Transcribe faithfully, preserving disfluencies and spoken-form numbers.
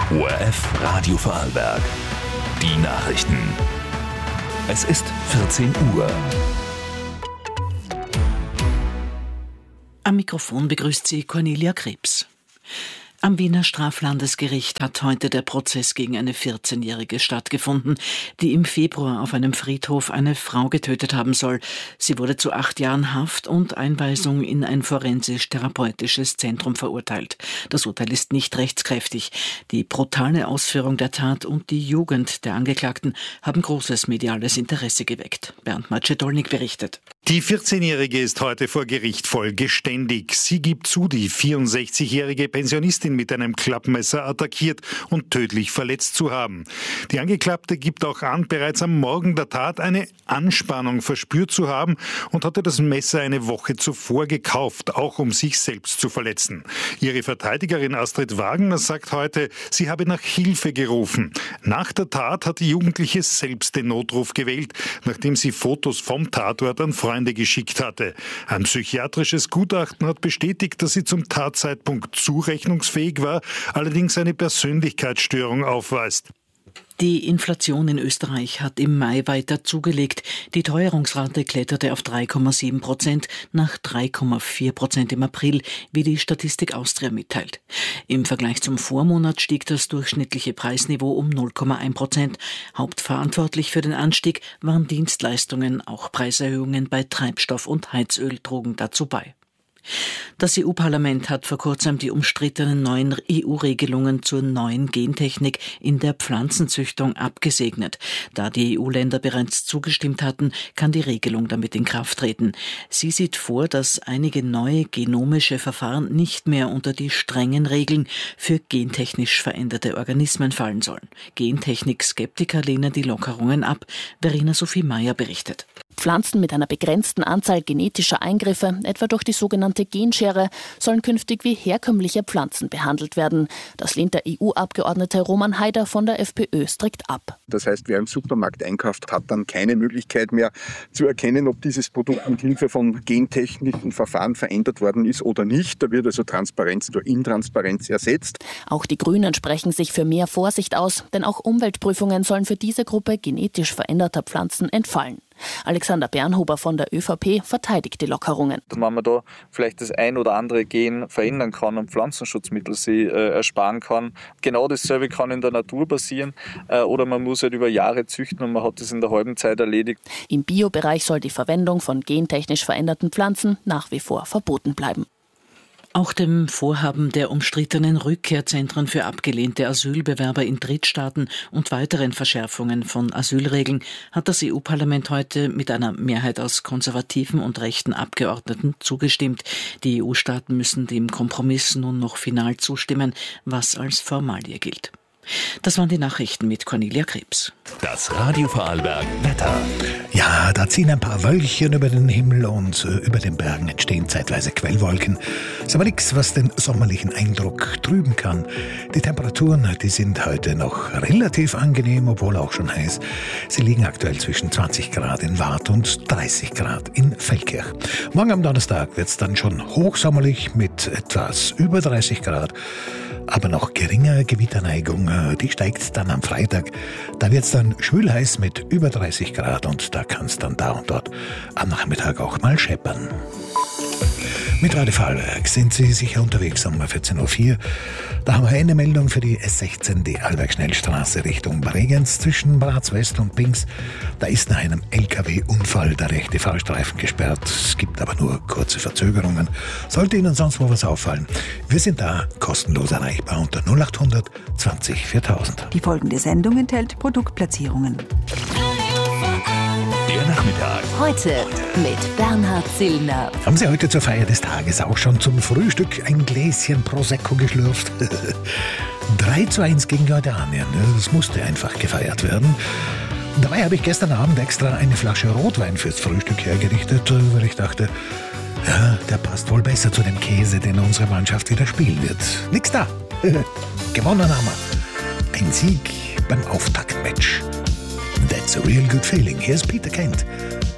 O R F Radio Vorarlberg. Die Nachrichten. Es ist vierzehn Uhr. Am Mikrofon begrüßt sie Cornelia Krebs. Am Wiener Straflandesgericht hat heute der Prozess gegen eine vierzehnjährige stattgefunden, die im Februar auf einem Friedhof eine Frau getötet haben soll. Sie wurde zu acht Jahren Haft und Einweisung in ein forensisch-therapeutisches Zentrum verurteilt. Das Urteil ist nicht rechtskräftig. Die brutale Ausführung der Tat und die Jugend der Angeklagten haben großes mediales Interesse geweckt. Bernd Macedolnik berichtet. Die vierzehnjährige ist heute vor Gericht voll geständig. Sie gibt zu, die vierundsechzigjährige Pensionistin mit einem Klappmesser attackiert und tödlich verletzt zu haben. Die Angeklagte gibt auch an, bereits am Morgen der Tat eine Anspannung verspürt zu haben und hatte das Messer eine Woche zuvor gekauft, auch um sich selbst zu verletzen. Ihre Verteidigerin Astrid Wagner sagt heute, sie habe nach Hilfe gerufen. Nach der Tat hat die Jugendliche selbst den Notruf gewählt, nachdem sie Fotos vom Tatort an Freunde geschickt hatte. Ein psychiatrisches Gutachten hat bestätigt, dass sie zum Tatzeitpunkt zurechnungsfähig war, allerdings eine Persönlichkeitsstörung aufweist. Die Inflation in Österreich hat im Mai weiter zugelegt. Die Teuerungsrate kletterte auf drei Komma sieben Prozent nach drei Komma vier Prozent im April, wie die Statistik Austria mitteilt. Im Vergleich zum Vormonat stieg das durchschnittliche Preisniveau um null Komma eins Prozent. Hauptverantwortlich für den Anstieg waren Dienstleistungen, auch Preiserhöhungen bei Treibstoff und Heizöl trugen dazu bei. Das E U-Parlament hat vor kurzem die umstrittenen neuen E U-Regelungen zur neuen Gentechnik in der Pflanzenzüchtung abgesegnet. Da die E U-Länder bereits zugestimmt hatten, kann die Regelung damit in Kraft treten. Sie sieht vor, dass einige neue genomische Verfahren nicht mehr unter die strengen Regeln für gentechnisch veränderte Organismen fallen sollen. Gentechnik-Skeptiker lehnen die Lockerungen ab. Verena Sophie Meyer berichtet. Pflanzen mit einer begrenzten Anzahl genetischer Eingriffe, etwa durch die sogenannte Genschere, sollen künftig wie herkömmliche Pflanzen behandelt werden. Das lehnt der E U-Abgeordnete Roman Haider von der FPÖ strikt ab. Das heißt, wer im Supermarkt einkauft, hat dann keine Möglichkeit mehr zu erkennen, ob dieses Produkt mit Hilfe von gentechnischen Verfahren verändert worden ist oder nicht. Da wird also Transparenz durch Intransparenz ersetzt. Auch die Grünen sprechen sich für mehr Vorsicht aus, denn auch Umweltprüfungen sollen für diese Gruppe genetisch veränderter Pflanzen entfallen. Alexander Bernhuber von der ÖVP verteidigt die Lockerungen. Wenn man da vielleicht das ein oder andere Gen verändern kann und Pflanzenschutzmittel sie äh, ersparen kann, genau dasselbe kann in der Natur passieren äh, oder man muss halt über Jahre züchten und man hat das in der halben Zeit erledigt. Im Biobereich soll die Verwendung von gentechnisch veränderten Pflanzen nach wie vor verboten bleiben. Auch dem Vorhaben der umstrittenen Rückkehrzentren für abgelehnte Asylbewerber in Drittstaaten und weiteren Verschärfungen von Asylregeln hat das E U-Parlament heute mit einer Mehrheit aus konservativen und rechten Abgeordneten zugestimmt. Die E U-Staaten müssen dem Kompromiss nun noch final zustimmen, was als Formalie gilt. Das waren die Nachrichten mit Cornelia Krebs. Das Radio Vorarlberg Wetter. Ja, da ziehen ein paar Wölkchen über den Himmel und äh, über den Bergen entstehen zeitweise Quellwolken. Ist aber nichts, was den sommerlichen Eindruck trüben kann. Die Temperaturen, die sind heute noch relativ angenehm, obwohl auch schon heiß. Sie liegen aktuell zwischen zwanzig Grad in Waadt und dreißig Grad in Feldkirch. Morgen am Donnerstag wird es dann schon hochsommerlich mit etwas über dreißig Grad. Aber noch geringer Gewitterneigung, die steigt dann am Freitag. Da wird es dann schwül-heiß mit über dreißig Grad und da kann es dann da und dort am Nachmittag auch mal scheppern. Mit Radio Vorarlberg sind Sie sicher unterwegs um vierzehn Uhr vier. Da haben wir eine Meldung für die S sechzehn, die Alberg-Schnellstraße Richtung Bregenz zwischen Bratz West und Pings. Da ist nach einem L K W-Unfall der rechte Fahrstreifen gesperrt. Es gibt aber nur kurze Verzögerungen. Sollte Ihnen sonst wo was auffallen, wir sind da kostenlos erreichbar unter null acht hundert zwanzig viertausend. Die folgende Sendung enthält Produktplatzierungen. Der Nachmittag. Heute mit Bernhard Zillner. Haben Sie heute zur Feier des Tages auch schon zum Frühstück ein Gläschen Prosecco geschlürft? drei zu eins gegen Jordanien. Das musste einfach gefeiert werden. Dabei habe ich gestern Abend extra eine Flasche Rotwein fürs Frühstück hergerichtet, weil ich dachte, ja, der passt wohl besser zu dem Käse, den unsere Mannschaft wieder spielen wird. Nix da. Gewonnen haben wir. Ein Sieg beim Auftaktmatch. That's a real good feeling. Here's Peter Kent.